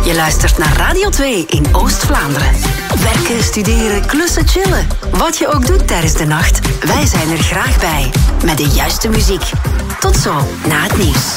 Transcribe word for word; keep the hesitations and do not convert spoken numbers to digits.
Je luistert naar Radio twee in Oost-Vlaanderen. Werken, studeren, klussen, chillen. Wat je ook doet tijdens de nacht, wij zijn er graag bij. Met de juiste muziek. Tot zo, na het nieuws.